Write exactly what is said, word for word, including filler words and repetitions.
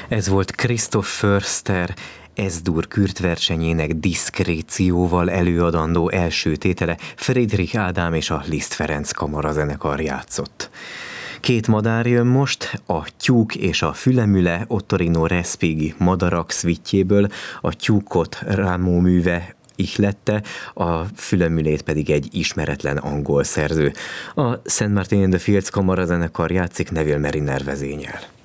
Ez volt Christoph Förster S-dur kürtversenyének diszkrécióval előadandó első tétele. Friedrich Ádám és a Liszt Ferenc kamarazenekar játszott. Két madár jön most, a tyúk és a fülemüle Ottorino Respighi madarak szvittjéből, a tyúkot Rameau műve ihlette, a fülemülét pedig egy ismeretlen angol szerző. A Saint Martin in the Fields kamarazenekar játszik, Neville Mariner vezényel.